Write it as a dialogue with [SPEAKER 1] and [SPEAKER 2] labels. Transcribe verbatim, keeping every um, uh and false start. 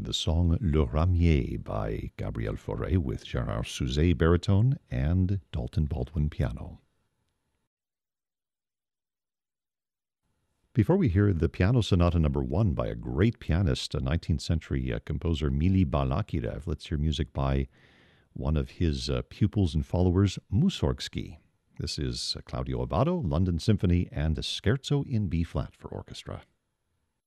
[SPEAKER 1] the song Le Ramier by Gabriel Fauré with Gérard Souzet baritone and Dalton Baldwin piano. Before we hear the Piano Sonata Number One by a great pianist, a nineteenth century uh, composer Mili Balakirev, let's hear music by one of his uh, pupils and followers, Mussorgsky. This is uh, Claudio Abbado, London Symphony, and a Scherzo in B-flat for orchestra.